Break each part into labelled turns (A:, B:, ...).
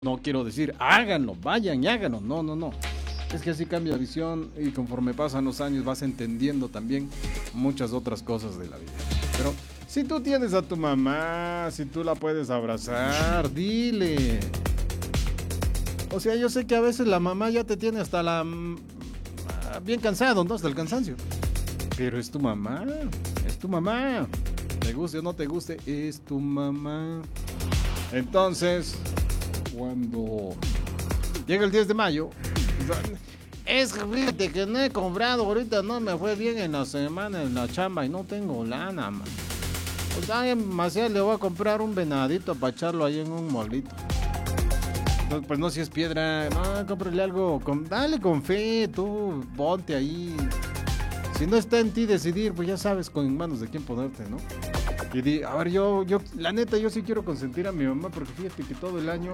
A: No quiero decir, háganlo, vayan y háganlo. No, no, no. Es que así cambia la visión y conforme pasan los años vas entendiendo también muchas otras cosas de la vida. Pero si tú tienes a tu mamá, si tú la puedes abrazar, dile. O sea, yo sé que a veces la mamá ya te tiene hasta bien cansado, ¿no? Hasta el cansancio. Pero es tu mamá, es tu mamá. Te guste o no te guste, es tu mamá. Entonces, cuando llega el 10 de mayo, es fíjate que no he comprado ahorita, no me fue bien en la semana en la chamba y no tengo lana, man. Pues demasiado le voy a comprar un venadito para echarlo ahí en un molito. Entonces, pues no, si es piedra, no, cómprale algo, dale con fe, tú ponte ahí. Si no está en ti decidir, pues ya sabes con manos de quién ponerte, ¿no? Y a ver, la neta, yo sí quiero consentir a mi mamá, porque fíjate que todo el año,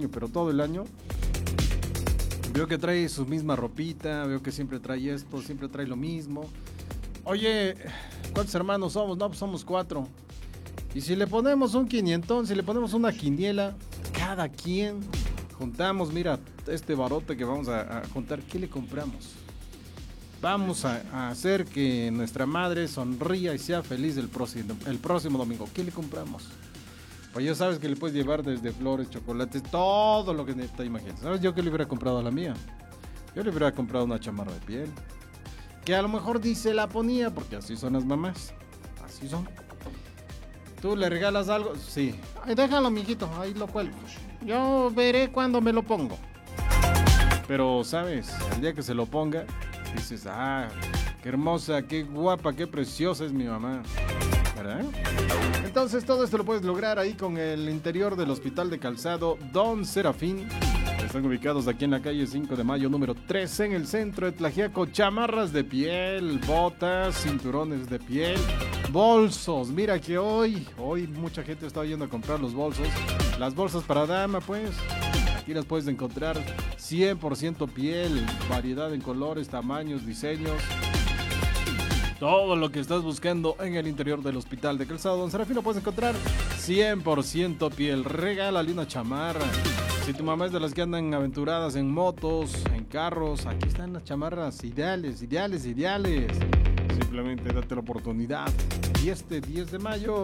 A: veo que trae su misma ropita, veo que siempre trae esto, siempre trae lo mismo. Oye, ¿cuántos hermanos somos? No, pues somos 4. Y si le ponemos un 500, si le ponemos una quiniela, cada quien juntamos, mira, este barote que vamos a juntar, ¿qué le compramos? Vamos a hacer que nuestra madre sonría y sea feliz el próximo domingo. ¿Qué le compramos? Pues ya sabes que le puedes llevar desde flores, chocolates, todo lo que te imagines. ¿Sabes yo qué le hubiera comprado a la mía? Yo le hubiera comprado una chamarra de piel. Que a lo mejor ni se la ponía, porque así son las mamás. Así son. ¿Tú le regalas algo? Sí. Ay, déjalo, mijito, ahí lo cuelgo. Yo veré cuándo me lo pongo. Pero, ¿sabes? El día que se lo ponga, dices, qué hermosa, qué guapa, qué preciosa es mi mamá, ¿verdad? Entonces todo esto lo puedes lograr ahí con el interior del Hospital de Calzado Don Serafín. Están ubicados aquí en la calle 5 de Mayo, número 3, en el centro de Tlaxiaco. Chamarras de piel, botas, cinturones de piel, bolsos. Mira que hoy mucha gente está yendo a comprar los bolsos. Las bolsas para dama, pues. Aquí las puedes encontrar 100% piel, variedad en colores, tamaños, diseños. Todo lo que estás buscando en el interior del Hospital de Calzado Don Serafín lo puedes encontrar 100% piel. Regálale una chamarra. Si tu mamá es de las que andan aventuradas en motos, en carros, aquí están las chamarras ideales. Simplemente date la oportunidad. Y este 10 de mayo,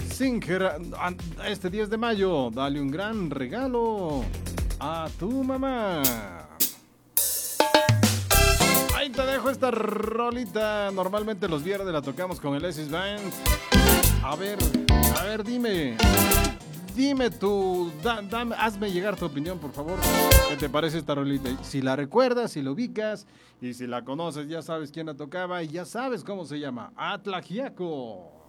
A: dale un gran regalo a tu mamá. Ahí te dejo esta rolita. Normalmente los viernes la tocamos con el Esis Band. A ver, dime hazme llegar tu opinión, por favor. ¿Qué te parece esta rolita? Si la recuerdas, si la ubicas y si la conoces, ya sabes quién la tocaba y ya sabes cómo se llama. Atlagiaco.